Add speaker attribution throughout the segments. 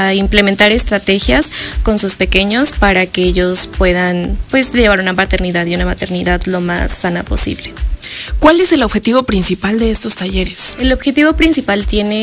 Speaker 1: a implementar estrategias con sus pequeños para que ellos puedan pues llevar una paternidad y una maternidad lo más sana posible.
Speaker 2: ¿Cuál es el objetivo principal de estos talleres?
Speaker 1: El objetivo principal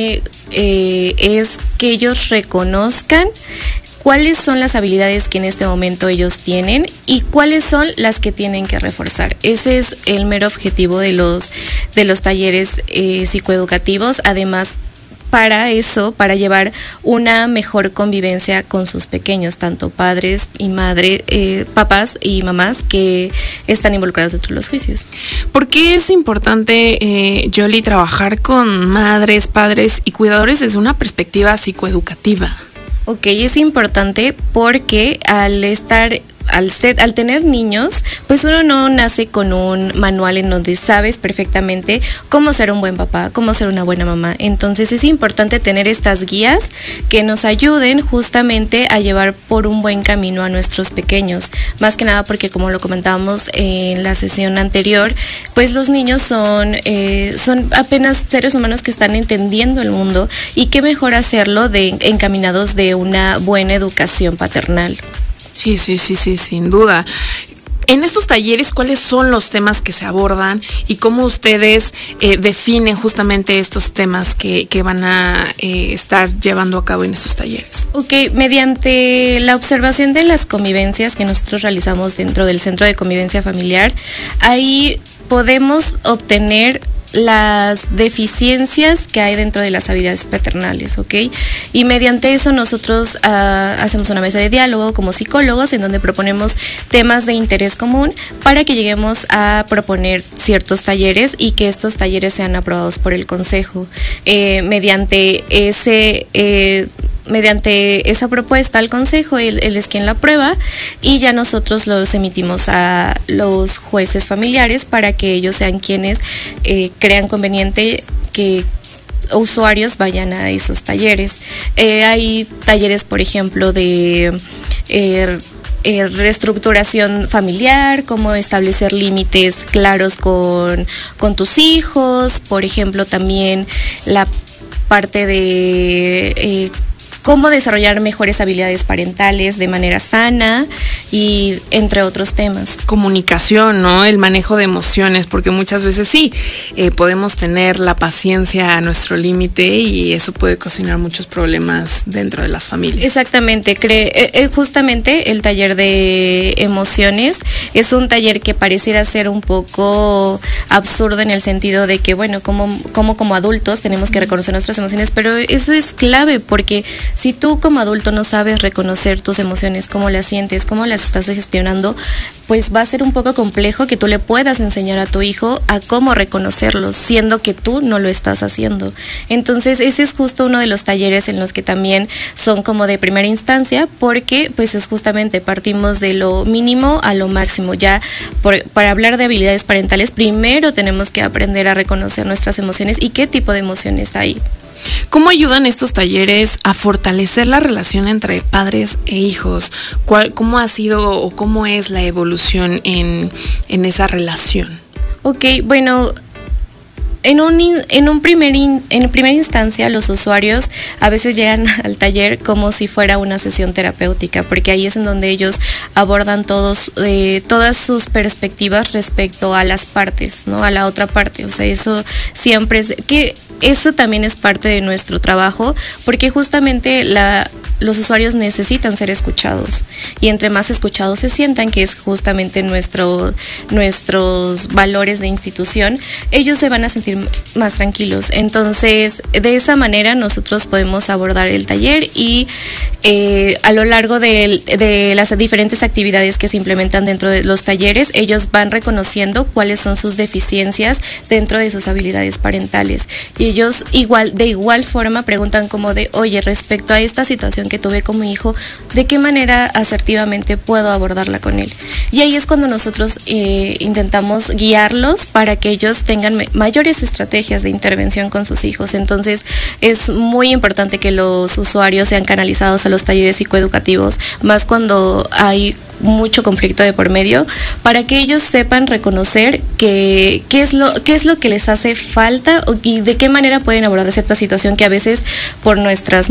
Speaker 1: es que ellos reconozcan cuáles son las habilidades que en este momento ellos tienen y cuáles son las que tienen que reforzar. Ese es el mero objetivo de los talleres psicoeducativos. Además, para eso, para llevar una mejor convivencia con sus pequeños, tanto padres y madres, papás y mamás que están involucrados dentro de los juicios.
Speaker 2: ¿Por qué es importante, Yoli, trabajar con madres, padres y cuidadores desde una perspectiva psicoeducativa?
Speaker 1: Ok, es importante porque al tener niños, pues uno no nace con un manual en donde sabes perfectamente cómo ser un buen papá, cómo ser una buena mamá. Entonces es importante tener estas guías que nos ayuden justamente a llevar por un buen camino a nuestros pequeños. Más que nada porque, como lo comentábamos en la sesión anterior, pues los niños son apenas seres humanos que están entendiendo el mundo, y qué mejor hacerlo encaminados de una buena educación paternal.
Speaker 2: Sí, sin duda. En estos talleres, ¿cuáles son los temas que se abordan y cómo ustedes definen justamente estos temas que van a estar llevando a cabo en estos talleres?
Speaker 1: Ok, mediante la observación de las convivencias que nosotros realizamos dentro del Centro de Convivencia Familiar, ahí podemos obtener las deficiencias que hay dentro de las habilidades paternales, ¿ok? Y mediante eso nosotros hacemos una mesa de diálogo como psicólogos en donde proponemos temas de interés común para que lleguemos a proponer ciertos talleres y que estos talleres sean aprobados por el consejo. Mediante esa propuesta al consejo, él es quien la aprueba, y ya nosotros los emitimos a los jueces familiares para que ellos sean quienes crean conveniente que usuarios vayan a esos talleres. Hay talleres, por ejemplo, de reestructuración familiar, cómo establecer límites claros con tus hijos, por ejemplo, también la parte de cómo desarrollar mejores habilidades parentales de manera sana, y entre otros temas.
Speaker 2: Comunicación, ¿no? El manejo de emociones, porque muchas veces sí, podemos tener la paciencia a nuestro límite y eso puede ocasionar muchos problemas dentro de las familias.
Speaker 1: Exactamente, justamente el taller de emociones es un taller que pareciera ser un poco absurdo en el sentido de que, bueno, como adultos tenemos que reconocer nuestras emociones, pero eso es clave, porque si tú como adulto no sabes reconocer tus emociones, cómo las sientes, cómo las estás gestionando, pues va a ser un poco complejo que tú le puedas enseñar a tu hijo a cómo reconocerlos, siendo que tú no lo estás haciendo. Entonces ese es justo uno de los talleres en los que también son como de primera instancia, porque pues es justamente partimos de lo mínimo a lo máximo. Ya para hablar de habilidades parentales, primero tenemos que aprender a reconocer nuestras emociones y qué tipo de emociones hay.
Speaker 2: ¿Cómo ayudan estos talleres a fortalecer la relación entre padres e hijos? ¿Cómo ha sido o cómo es la evolución en esa relación?
Speaker 1: Ok, bueno, en primera instancia los usuarios a veces llegan al taller como si fuera una sesión terapéutica, porque ahí es en donde ellos abordan todas sus perspectivas respecto a las partes, ¿no? A la otra parte. O sea, eso siempre eso también es parte de nuestro trabajo, porque justamente los usuarios necesitan ser escuchados, y entre más escuchados se sientan, que es justamente nuestros valores de institución, ellos se van a sentir más tranquilos. Entonces, de esa manera nosotros podemos abordar el taller, y a lo largo de las diferentes actividades que se implementan dentro de los talleres, ellos van reconociendo cuáles son sus deficiencias dentro de sus habilidades parentales, y ellos de igual forma preguntan como de, oye, respecto a esta situación que tuve con mi hijo, ¿de qué manera asertivamente puedo abordarla con él? Y ahí es cuando nosotros intentamos guiarlos para que ellos tengan mayores estrategias de intervención con sus hijos. Entonces es muy importante que los usuarios sean canalizados a los talleres psicoeducativos, más cuando hay mucho conflicto de por medio, para que ellos sepan reconocer qué es lo que les hace falta y de qué manera pueden abordar cierta situación que a veces por nuestras